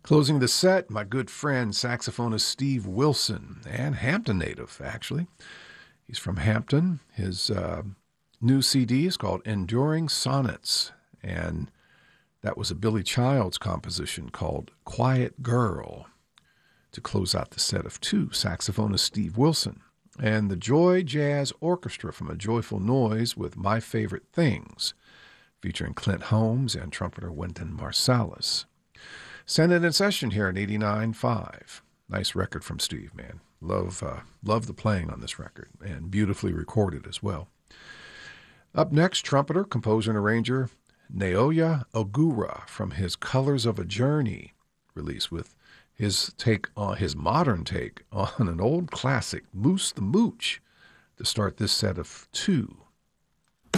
Closing the set, my good friend, saxophonist Steve Wilson, and Hampton native, actually. He's from Hampton. His new CD is called Enduring Sonnets, and that was a Billy Childs composition called Quiet Girl to close out the set of two, saxophonist Steve Wilson. And the Joy Jazz Orchestra from A Joyful Noise with My Favorite Things, featuring Clint Holmes and trumpeter Wynton Marsalis. Send it in session here at 89.5. Nice record from Steve, man. Love the playing on this record, and beautifully recorded as well. Up next, trumpeter, composer, and arranger Naoya Ogura from his Colors of a Journey release with his modern take on an old classic, Moose the Mooch, to start this set of two.